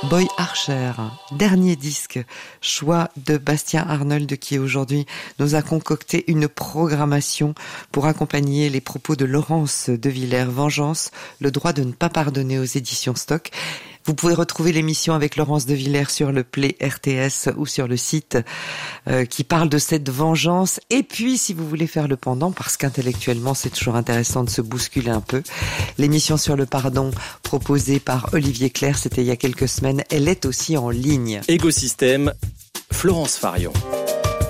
Boy Archer, dernier disque, choix de Bastien Arnold qui aujourd'hui nous a concocté une programmation pour accompagner les propos de Laurence de Villers, Vengeance, le droit de ne pas pardonner aux éditions Stock. Vous pouvez retrouver l'émission avec Laurence de Villers sur le Play RTS ou sur le site qui parle de cette vengeance. Et puis, si vous voulez faire le pendant, parce qu'intellectuellement, c'est toujours intéressant de se bousculer un peu, l'émission sur le pardon proposée par Olivier Clerc, c'était il y a quelques semaines, elle est aussi en ligne. Écosystème, Florence Farion.